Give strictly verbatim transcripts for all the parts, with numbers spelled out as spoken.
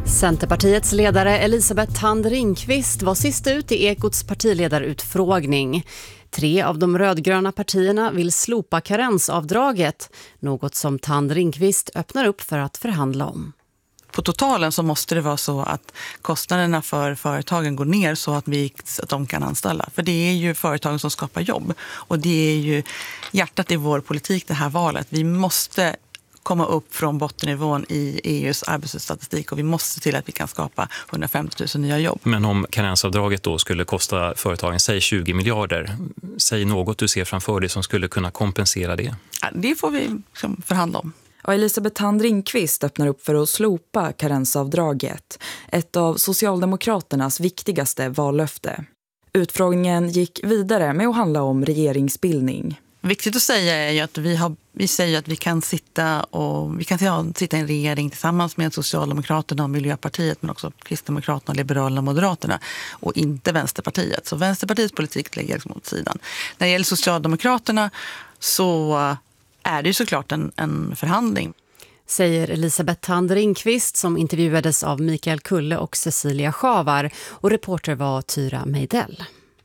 Centerpartiets ledare Elisabeth Thand Ringqvist var sist ut i Ekots partiledarutfrågning. Tre av de rödgröna partierna vill slopa karensavdraget, något som Thand Ringqvist öppnar upp för att förhandla om. På totalen så måste det vara så att kostnaderna för företagen går ner så att, vi, så att de kan anställa. För det är ju företagen som skapar jobb. Och det är ju hjärtat i vår politik det här valet. Vi måste komma upp från bottennivån i E U:s arbetslöshetsstatistik och vi måste se till att vi kan skapa hundrafemtio tusen nya jobb. Men om karensavdraget då skulle kosta företagen, säg tjugo miljarder, säg något du ser framför dig som skulle kunna kompensera det? Ja, det får vi liksom förhandla om. Och Elisabeth Thand Ringqvist öppnar upp för att slopa karensavdraget, ett av Socialdemokraternas viktigaste vallöfte. Utfrågningen gick vidare med att handla om regeringsbildning. Viktigt att säga är ju att vi, har, vi säger att vi kan sitta och vi kan sitta i en regering tillsammans med Socialdemokraterna och Miljöpartiet, men också Kristdemokraterna, Liberalerna och Moderaterna och inte Vänsterpartiet. Så Vänsterpartiets politik lägger liksom åt sidan. När det gäller Socialdemokraterna så är det ju såklart en, en förhandling. Säger Elisabeth Thand Ringqvist som intervjuades av Mikael Kulle och Cecilia Schavar, och reporter var Tyra Meidell.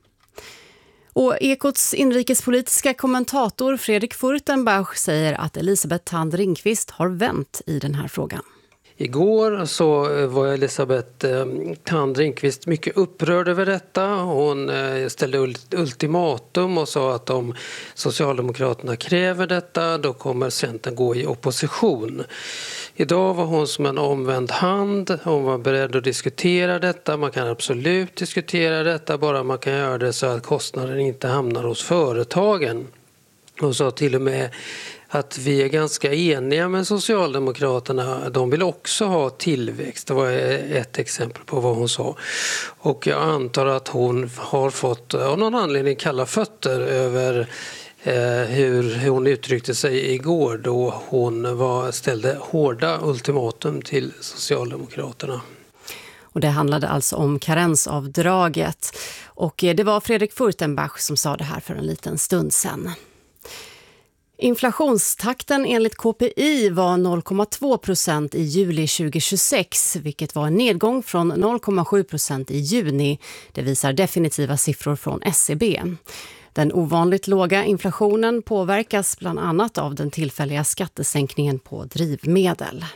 Och Ekots inrikespolitiska kommentator Fredrik Furtenbach säger att Elisabeth Thand Ringqvist har vänt i den här frågan. Igår så var Elisabeth Thand Ringqvist mycket upprörd över detta. Hon ställde ultimatum och sa att om Socialdemokraterna kräver detta då kommer Centern gå i opposition. Idag var hon som en omvänd hand. Hon var beredd att diskutera detta. Man kan absolut diskutera detta, bara man kan göra det så att kostnaden inte hamnar hos företagen. Hon sa till och med att vi är ganska eniga med Socialdemokraterna. De vill också ha tillväxt. Det var ett exempel på vad hon sa. Och jag antar att hon har fått av någon anledning kalla fötter över eh, hur, hur hon uttryckte sig igår då hon var, ställde hårda ultimatum till Socialdemokraterna. Och det handlade alltså om karensavdraget. Och det var Fredrik Furtenbach som sa det här för en liten stund sedan. Inflationstakten enligt K P I var noll komma två procent i juli tjugohundratjugosex, vilket var en nedgång från noll komma sju procent i juni. Det visar definitiva siffror från S C B. Den ovanligt låga inflationen påverkas bland annat av den tillfälliga skattesänkningen på drivmedel.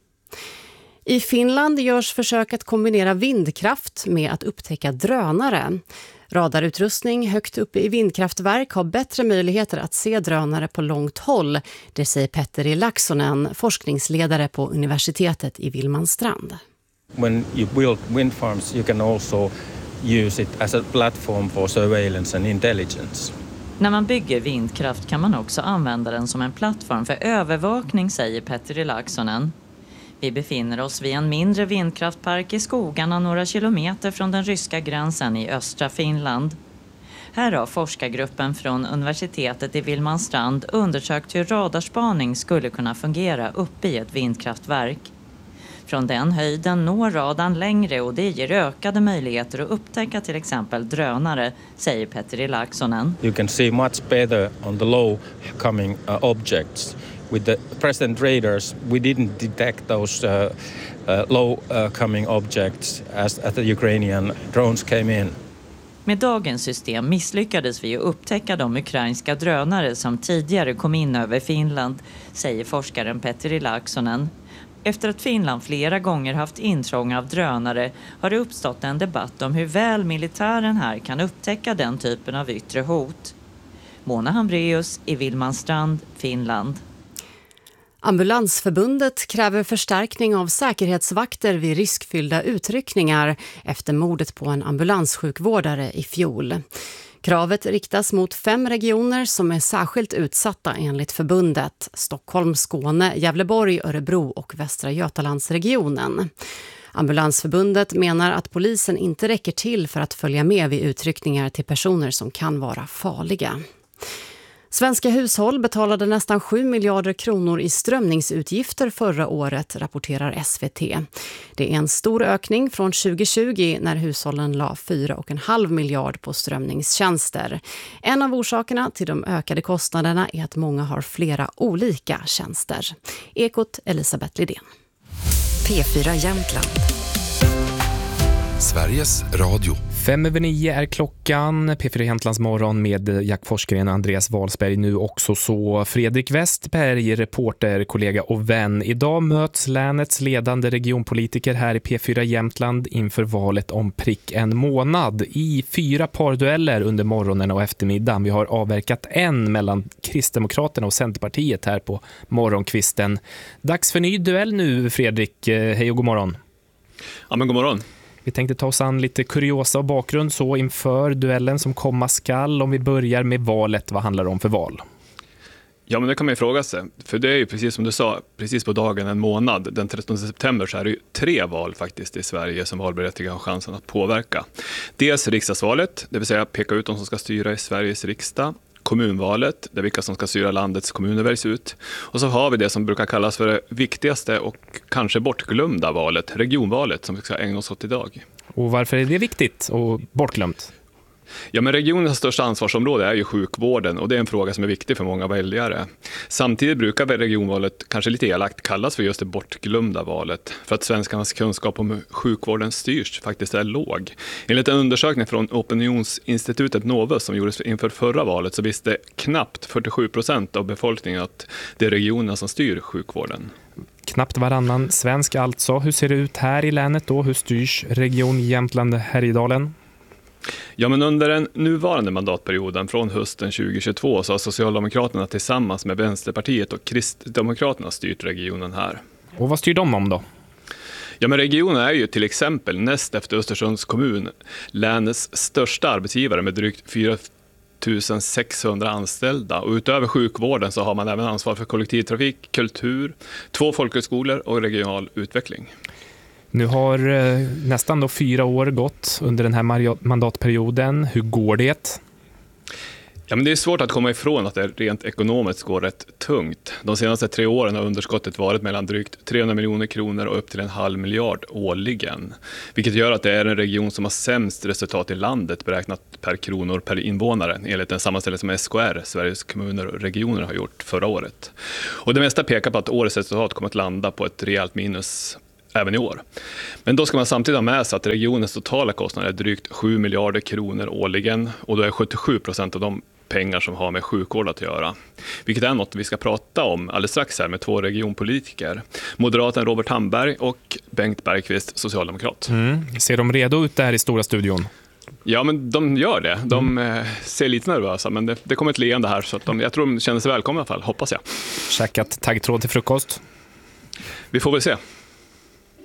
I Finland görs försök att kombinera vindkraft med att upptäcka drönare. Radarutrustning högt uppe i vindkraftverk har bättre möjligheter att se drönare på långt håll. Det säger Petteri Laaksonen, forskningsledare på universitetet i Vilmanstrand. When you build wind farms you can also use it as a platform for surveillance and intelligence. När man bygger vindkraft kan man också använda den som en plattform för övervakning, säger Petteri Laaksonen. Vi befinner oss vid en mindre vindkraftpark i skogarna några kilometer från den ryska gränsen i östra Finland. Här har forskargruppen från universitetet i Vilmanstrand undersökt hur radarspaning skulle kunna fungera uppe i ett vindkraftverk. Från den höjden når radarn längre och det ger ökade möjligheter att upptäcka till exempel drönare, säger Petteri Laaksonen. You can see much better on the low coming uh, objects. With the present radars, we didn't detect those uh, uh, low uh, coming objects as, as the Ukrainian drones came in. Med dagens system misslyckades vi att upptäcka de ukrainska drönare som tidigare kom in över Finland, säger forskaren Petteri Laaksonen. Efter att Finland flera gånger haft intrång av drönare har det uppstått en debatt om hur väl militären här kan upptäcka den typen av yttre hot. Mona Hambreus i Vilmanstrand, Finland. Ambulansförbundet kräver förstärkning av säkerhetsvakter vid riskfyllda utryckningar efter mordet på en ambulanssjukvårdare i fjol. Kravet riktas mot fem regioner som är särskilt utsatta enligt förbundet: Stockholm, Skåne, Gävleborg, Örebro och Västra Götalandsregionen. Ambulansförbundet menar att polisen inte räcker till för att följa med vid utryckningar till personer som kan vara farliga. Svenska hushåll betalade nästan sju miljarder kronor i strömningsutgifter förra året, rapporterar S V T. Det är en stor ökning från tjugohundratjugo när hushållen la fyra komma fem miljard på strömningstjänster. En av orsakerna till de ökade kostnaderna är att många har flera olika tjänster. Ekot Elisabeth Lidén. P fyra Jämtland. Sveriges Radio. Fem över nio är klockan. P fyra Jämtlands morgon med Jack Forsgren och Andreas Wahlsberg. Nu också så Fredrik Westberg, reporter, kollega och vän. Idag möts länets ledande regionpolitiker här i P fyra Jämtland inför valet om prick en månad i fyra pardueller under morgonen och eftermiddagen. Vi har avverkat en mellan Kristdemokraterna och Centerpartiet här på morgonkvisten. Dags för ny duell nu, Fredrik. Hej och god morgon. Ja, men god morgon. Vi tänkte ta oss an lite kuriosa och bakgrund så inför duellen som komma skall. Om vi börjar med valet, vad handlar det om för val? Ja, men det kan man ju fråga sig. För det är ju precis som du sa, precis på dagen en månad, den trettonde september, så är det ju tre val faktiskt i Sverige som valberättigade har chansen att påverka. Dels riksdagsvalet, det vill säga peka ut de som ska styra i Sveriges riksdag. Kommunvalet, där vilka som ska styra landets kommuner väljs ut. Och så har vi det som brukar kallas för det viktigaste och kanske bortglömda valet, regionvalet, som vi ska ägna oss åt idag. Och varför är det viktigt och bortglömt? Ja, men regionens största ansvarsområde är ju sjukvården och det är en fråga som är viktig för många väljare. Samtidigt brukar regionvalet kanske lite elakt kallas för just det bortglömda valet för att svenskarnas kunskap om hur sjukvården styrs faktiskt är låg. Enligt en undersökning från opinionsinstitutet Novus som gjordes inför förra valet så visste knappt fyrtiosju procent av befolkningen att det är regionerna som styr sjukvården. Knappt varannan svensk alltså. Hur ser det ut här i länet då? Hur styrs region Jämtland Härjedalen? Ja, men under den nuvarande mandatperioden från hösten tjugohundratjugotvå så har Socialdemokraterna tillsammans med Vänsterpartiet och Kristdemokraterna styrt regionen här. Och vad styr de om då? Ja, men regionen är ju till exempel näst efter Östersunds kommun länets största arbetsgivare med drygt fyra tusen sexhundra anställda. Och utöver sjukvården så har man även ansvar för kollektivtrafik, kultur, två folkhögskolor och regional utveckling. Nu har eh, nästan då fyra år gått under den här mandatperioden. Hur går det? Ja, men det är svårt att komma ifrån att det rent ekonomiskt går rätt tungt. De senaste tre åren har underskottet varit mellan drygt trehundra miljoner kronor och upp till en halv miljard årligen. Vilket gör att det är en region som har sämst resultat i landet beräknat per kronor per invånare enligt en sammanställning som S K R, Sveriges kommuner och regioner, har gjort förra året. Och det mesta pekar på att årets resultat kommer att landa på ett rejält minus även i år. Men då ska man samtidigt ha med sig att regionens totala kostnader är drygt sju miljarder kronor årligen och då är sjuttiosju procent av de pengar som har med sjukvård att göra. Vilket är något vi ska prata om alldeles strax här med två regionpolitiker. Moderaten Robert Hamberg och Bengt Bergqvist, socialdemokrat. Mm. Ser de redo ut där i stora studion? Ja, men de gör det. De mm. ser lite nervösa, men det, det kommer ett leende här så att de, jag tror de känner sig välkomna i alla fall, hoppas jag. Käkat taggtråd till frukost? Vi får väl se.